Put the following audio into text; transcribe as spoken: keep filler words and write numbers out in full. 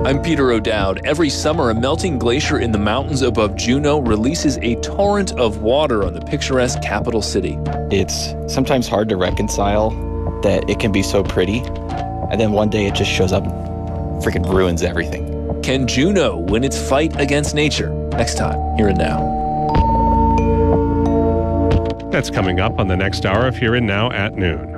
I'm Peter O'Dowd. Every summer, a melting glacier in the mountains above Juneau releases a torrent of water on the picturesque capital city. It's sometimes hard to reconcile that it can be so pretty, and then one day it just shows up and freaking ruins everything. Can Juneau win its fight against nature? Next time, Here and Now. That's coming up on the next hour of Here and Now at noon.